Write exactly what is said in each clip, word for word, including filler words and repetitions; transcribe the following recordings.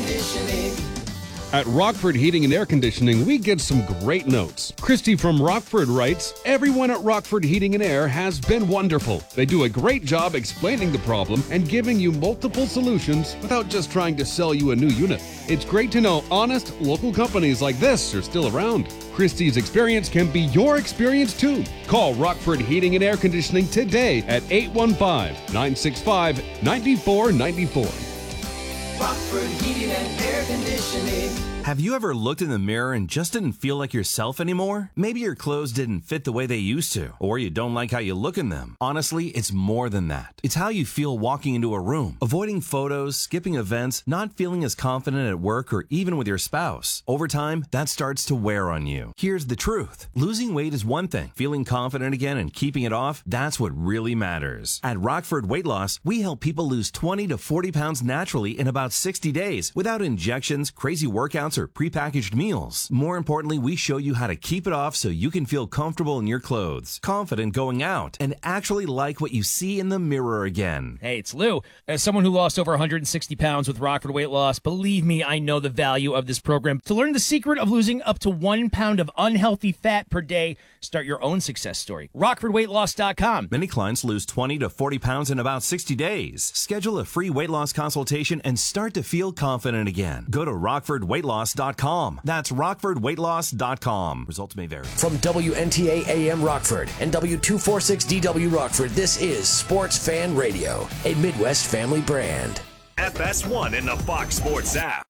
conditioning. At Rockford Heating and Air Conditioning, we get some great notes. Christy from Rockford writes, "Everyone at Rockford Heating and Air has been wonderful. They do a great job explaining the problem and giving you multiple solutions without just trying to sell you a new unit. It's great to know honest, local companies like this are still around. Christy's experience can be your experience too. Call Rockford Heating and Air Conditioning today at eight one five, nine six five, nine four nine four. Rockford Heating and Air Conditioning. Have you ever looked in the mirror and just didn't feel like yourself anymore? Maybe your clothes didn't fit the way they used to, or you don't like how you look in them. Honestly, it's more than that. It's how you feel walking into a room, avoiding photos, skipping events, not feeling as confident at work or even with your spouse. Over time, that starts to wear on you. Here's the truth. Losing weight is one thing. Feeling confident again and keeping it off, that's what really matters. At Rockford Weight Loss, we help people lose twenty to forty pounds naturally in about sixty days without injections, crazy workouts, or prepackaged meals. More importantly, we show you how to keep it off so you can feel comfortable in your clothes, confident going out, and actually like what you see in the mirror again. Hey, it's Lou. As someone who lost over one hundred sixty pounds with Rockford Weight Loss, believe me, I know the value of this program. To learn the secret of losing up to one pound of unhealthy fat per day, start your own success story. Rockford Weight Loss dot com. Many clients lose twenty to forty pounds in about sixty days. Schedule a free weight loss consultation and start to feel confident again. Go to Rockford Weight Loss dot com. That's Rockford Weight Loss dot com. Results may vary. From W N T A A M Rockford and W two forty-six D W Rockford, this is Sports Fan Radio, a Midwest family brand. F S one in the Fox Sports app.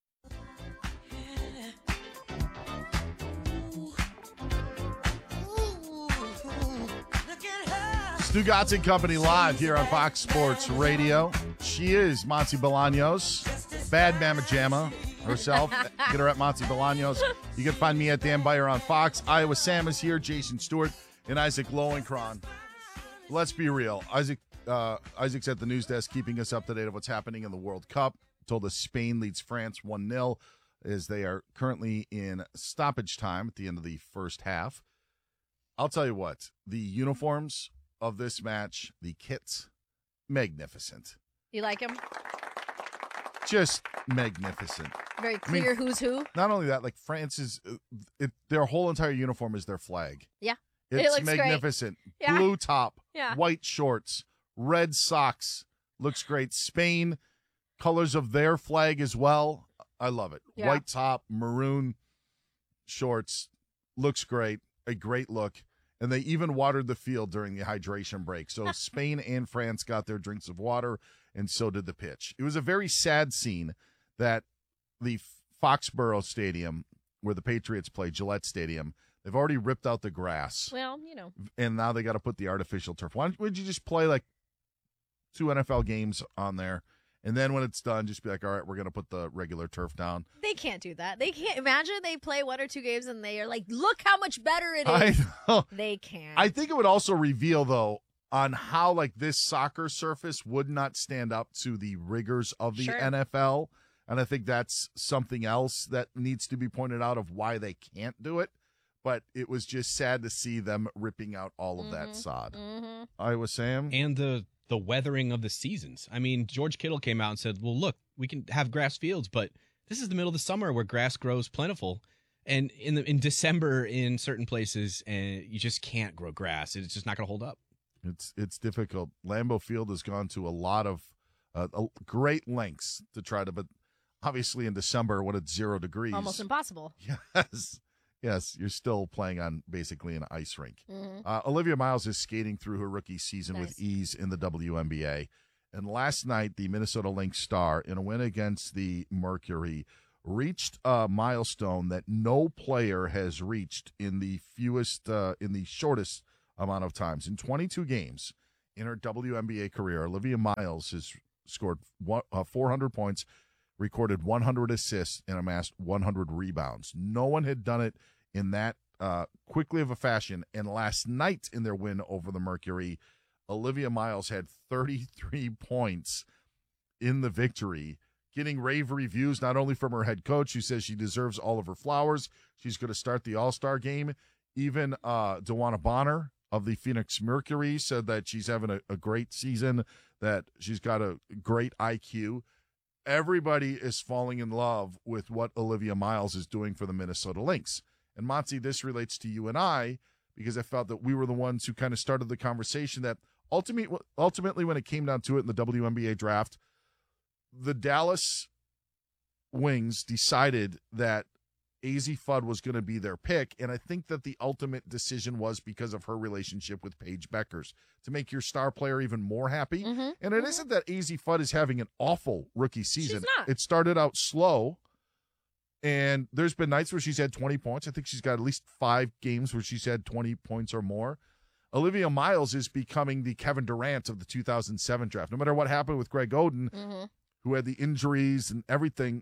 Stugotz and Company live here on Fox Sports Radio. She is Monty Bolaños, Bad Mama Jamma herself. Get her at Monty Bolaños. You can find me at Dan Beyer on Fox. Iowa Sam is here, Jason Stewart, and Isaac Lowenkron. Let's be real. Isaac, uh, Isaac's at the news desk keeping us up to date of what's happening in the World Cup. Told us Spain leads France one nil as they are currently in stoppage time at the end of the first half. I'll tell you what, the uniforms of this match, the kits, magnificent. You like him? Just magnificent. Very clear I mean, who's who. Not only that, like France's, it, their whole entire uniform is their flag. Yeah. It's it looks magnificent. Great. Yeah. Blue top, yeah. white shorts, red socks. Looks great. Spain, colors of their flag as well. I love it. Yeah. White top, maroon shorts. Looks great. A great look. And they even watered the field during the hydration break. So Spain and France got their drinks of water, and so did the pitch. It was a very sad scene that the Foxborough Stadium, where the Patriots play, Gillette Stadium, they've already ripped out the grass. Well, you know. And now they got to put the artificial turf. Why don't you just play like two N F L games on there? And then when it's done, just be like, all right, we're going to put the regular turf down. They can't do that. They can't. Imagine they play one or two games and they are like, look how much better it is. I know. They can't. I think it would also reveal, though, on how like this soccer surface would not stand up to the rigors of the Sure. N F L. And I think that's something else that needs to be pointed out of why they can't do it. But it was just sad to see them ripping out all of mm-hmm. that sod. Mm-hmm. Iowa Sam? And the the weathering of the seasons. I mean, George Kittle came out and said, well, look, we can have grass fields, but this is the middle of the summer where grass grows plentiful. And in the in December in certain places, and uh, you just can't grow grass. It's just not going to hold up. It's it's difficult. Lambeau Field has gone to a lot of uh, great lengths to try to, but obviously in December when it's zero degrees. Almost impossible. Yes. Yes, you're still playing on basically an ice rink. Mm-hmm. Uh, Olivia Miles is skating through her rookie season Nice. with ease in the W N B A. And last night, the Minnesota Lynx star, in a win against the Mercury, reached a milestone that no player has reached in the fewest, uh, in the shortest amount of times. In twenty-two games in her W N B A career, Olivia Miles has scored one, uh, four hundred points, recorded one hundred assists, and amassed one hundred rebounds. No one had done it in that uh, quickly of a fashion. And last night in their win over the Mercury, Olivia Miles had thirty-three points in the victory, getting rave reviews not only from her head coach, who says she deserves all of her flowers. She's going to start the All-Star game. Even uh, DeWanna Bonner of the Phoenix Mercury said that she's having a, a great season, that she's got a great I Q. everybody is falling in love with what Olivia Miles is doing for the Minnesota Lynx. And Monty, this relates to you and I, because I felt that we were the ones who kind of started the conversation that ultimately, ultimately when it came down to it in the W N B A draft, the Dallas Wings decided that Azzi Fudd was going to be their pick, and I think that the ultimate decision was because of her relationship with Paige Beckers to make your star player even more happy. Mm-hmm. And it mm-hmm. isn't that Azzi Fudd is having an awful rookie season. She's not. It started out slow, and there's been nights where she's had twenty points. I think she's got at least five games where she's had twenty points or more. Olivia Miles is becoming the Kevin Durant of the two thousand seven draft. No matter what happened with Greg Oden, mm-hmm. who had the injuries and everything,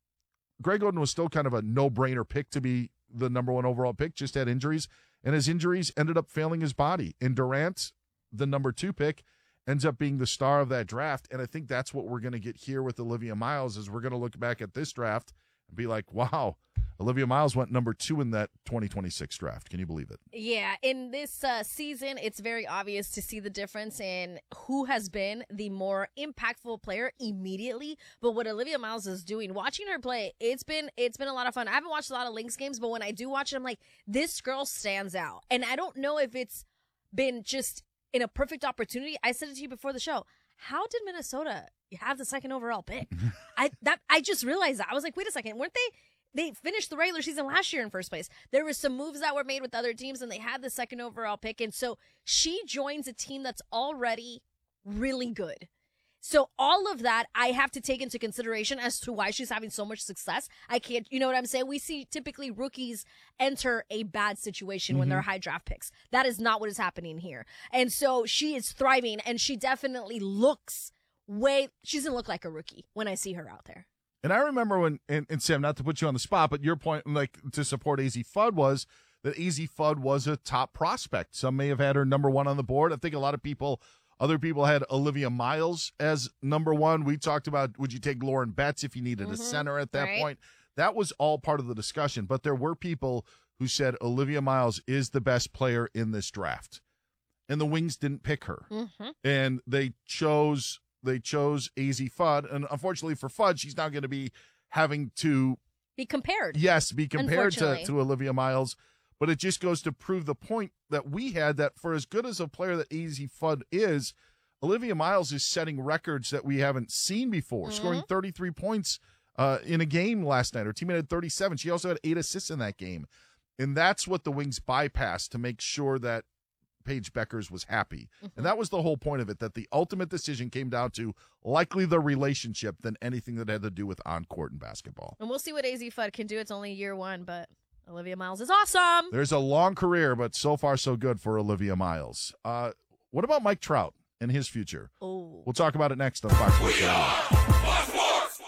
Greg Oden was still kind of a no-brainer pick to be the number one overall pick, just had injuries, and his injuries ended up failing his body. And Durant, the number two pick, ends up being the star of that draft, and I think that's what we're going to get here with Olivia Miles, is we're going to look back at this draft and be like, wow, Olivia Miles went number two in that twenty twenty-six draft. Can you believe it? Yeah, in this uh, season, it's very obvious to see the difference in who has been the more impactful player immediately. But what Olivia Miles is doing, watching her play, it's been it's been a lot of fun. I haven't watched a lot of Lynx games, but when I do watch it, I'm like, this girl stands out. And I don't know if it's been just in a perfect opportunity. I said it to you before the show. How did Minnesota have the second overall pick? I that I just realized that. I was like, wait a second, weren't they? They finished the regular season last year in first place. There were some moves that were made with other teams, and they had the second overall pick. And so she joins a team that's already really good. So all of that I have to take into consideration as to why she's having so much success. I can't, you know what I'm saying? We see typically rookies enter a bad situation mm-hmm. when they're high draft picks. That is not what is happening here. And so she is thriving, and she definitely looks way, she doesn't look like a rookie when I see her out there. And I remember when, and, and Sam, not to put you on the spot, but your point, like, to support Azzi Fudd was that Azzi Fudd was a top prospect. Some may have had her number one on the board. I think a lot of people, other people had Olivia Miles as number one. We talked about, would you take Lauren Betts if you needed mm-hmm. a center at that right. point? That was all part of the discussion. But there were people who said Olivia Miles is the best player in this draft. And the Wings didn't pick her. Mm-hmm. And they chose... They chose Azzi Fudd, and unfortunately for Fudd, she's now going to be having to be compared. Yes, be compared to, to Olivia Miles. But it just goes to prove the point that we had, that for as good as a player that Azzi Fudd is, Olivia Miles is setting records that we haven't seen before, mm-hmm. scoring thirty-three points uh, in a game last night. Her teammate had thirty-seven. She also had eight assists in that game. And that's what the Wings bypassed to make sure that Paige Beckers was happy. Mm-hmm. And that was the whole point of it, that the ultimate decision came down to likely the relationship than anything that had to do with on-court and basketball. And we'll see what Azzi Fudd can do. It's only year one, but Olivia Miles is awesome. There's a long career, but so far so good for Olivia Miles. Uh, what about Mike Trout and his future? Oh, We'll talk about it next on Fox Sports Radio.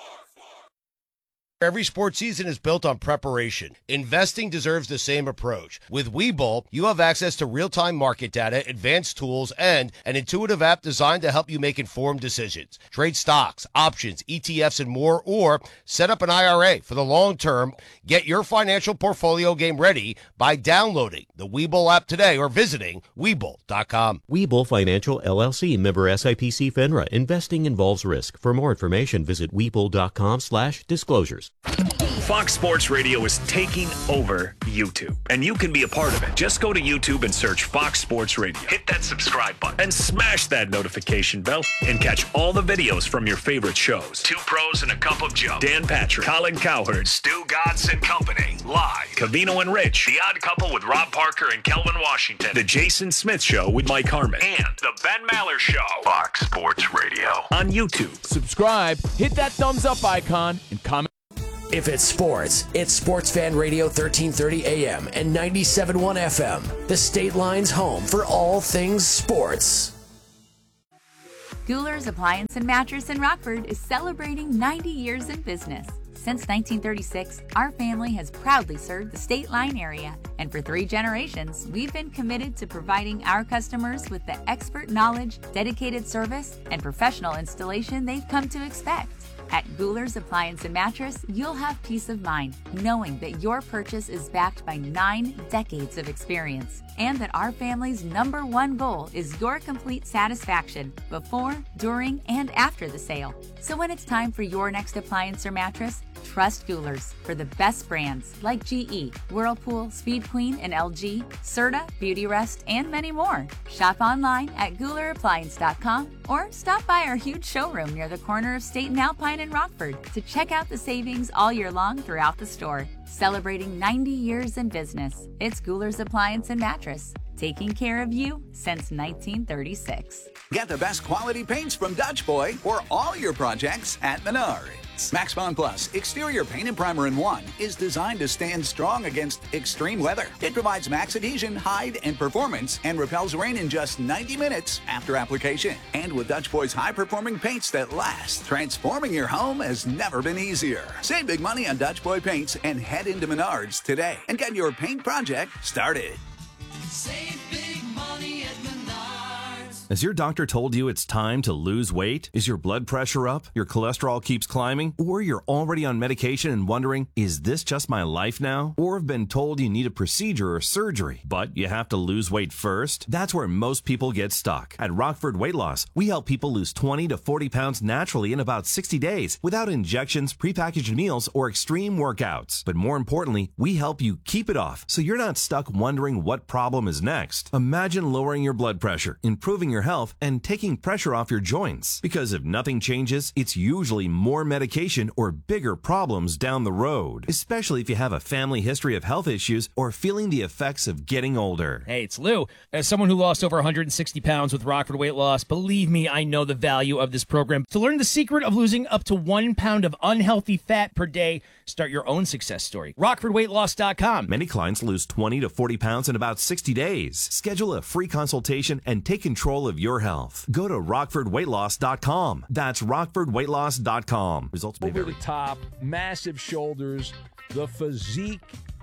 Every sports season is built on preparation. Investing deserves the same approach. With Webull, you have access to real-time market data, advanced tools, and an intuitive app designed to help you make informed decisions. Trade stocks, options, E T Fs, and more, or set up an I R A for the long term. Get your financial portfolio game ready by downloading the Webull app today or visiting Webull dot com. Webull Financial, L L C, member S I P C FINRA. Investing involves risk. For more information, visit Webull dot com slash disclosures. Fox Sports Radio is taking over YouTube, and you can be a part of it. Just go to YouTube and search Fox Sports Radio. Hit that subscribe button and smash that notification bell and catch all the videos from your favorite shows. Two Pros and a Cup of Joe. Dan Patrick, Colin Cowherd, Stu Godson and Company. Live. Cavino and Rich. The Odd Couple with Rob Parker and Kelvin Washington. The Jason Smith Show with Mike Harmon. And The Ben Maller Show. Fox Sports Radio on YouTube. Subscribe, hit that thumbs up icon, and comment. If it's sports, it's Sports Fan Radio thirteen thirty A M and ninety-seven point one F M. The State Line's home for all things sports. Guler's Appliance and Mattress in Rockford is celebrating ninety years in business. Since nineteen thirty-six, our family has proudly served the State Line area. And for three generations, we've been committed to providing our customers with the expert knowledge, dedicated service, and professional installation they've come to expect. At Goular's Appliance and Mattress, you'll have peace of mind knowing that your purchase is backed by nine decades of experience and that our family's number one goal is your complete satisfaction before, during, and after the sale. So when it's time for your next appliance or mattress, trust Goular's for the best brands like G E, Whirlpool, Speed Queen, and L G, Serta, Beautyrest, and many more. Shop online at Goular Appliance dot com or stop by our huge showroom near the corner of State and Alpine in Rockford to check out the savings all year long throughout the store. Celebrating ninety years in business, it's Goular's Appliance and Mattress, taking care of you since nineteen thirty-six. Get the best quality paints from Dutch Boy for all your projects at Menards. Max Bond Plus Exterior Paint and Primer in one is designed to stand strong against extreme weather. It provides max adhesion, hide, and performance and repels rain in just ninety minutes after application. And with Dutch Boy's high-performing paints that last, transforming your home has never been easier. Save big money on Dutch Boy paints and head into Menards today and get your paint project started. Save big money at Menards. Has your doctor told you it's time to lose weight? Is your blood pressure up? Your cholesterol keeps climbing? Or you're already on medication and wondering, is this just my life now? Or have been told you need a procedure or surgery, but you have to lose weight first? That's where most people get stuck. At Rockford Weight Loss, we help people lose twenty to forty pounds naturally in about sixty days without injections, prepackaged meals, or extreme workouts. But more importantly, we help you keep it off so you're not stuck wondering what problem is next. Imagine lowering your blood pressure, improving your health, and taking pressure off your joints. Because if nothing changes, it's usually more medication or bigger problems down the road, especially if you have a family history of health issues or feeling the effects of getting older. Hey, it's Lou. As someone who lost over one hundred sixty pounds with Rockford Weight Loss, believe me, I know the value of this program. To learn the secret of losing up to one pound of unhealthy fat per day, start your own success story. Rockford Weight Loss dot com. Many clients lose twenty to forty pounds in about sixty days. Schedule a free consultation and take control of your health. Go to Rockford Weight Loss dot com. That's Rockford Weight Loss dot com. Results may Over vary. the top, massive shoulders, the physique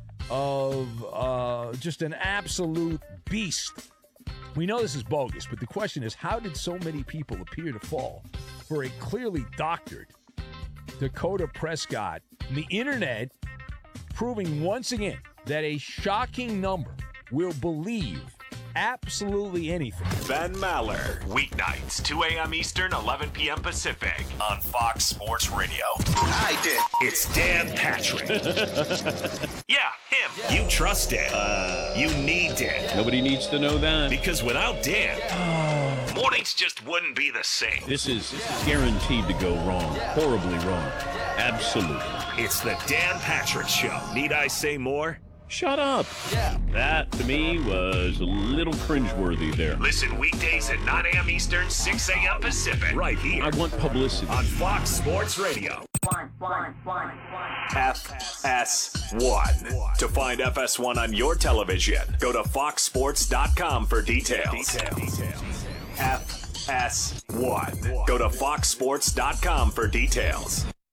of uh, just an absolute beast. We know this is bogus, but the question is, how did so many people appear to fall for a clearly doctored Dakota Prescott? The internet proving once again that a shocking number will believe absolutely anything. Ben Maller, weeknights, two a.m. Eastern, eleven p.m. Pacific, on Fox Sports Radio. I did. It's Dan Patrick. Yeah, him. Yeah. You trust Dan. Uh, you need Dan. Nobody needs to know that. Because without Dan, mornings just wouldn't be the same. This is guaranteed to go wrong. Horribly wrong. Absolutely. It's the Dan Patrick Show. Need I say more? Shut up. Yeah. That, to me, was a little cringeworthy there. Listen weekdays at nine a.m. Eastern, six a.m. Pacific. Right here. I want publicity. On Fox Sports Radio. One, one, one, one. F S one. To find F S one on your television, go to fox sports dot com for details. Details. F S one. Go to fox sports dot com for details.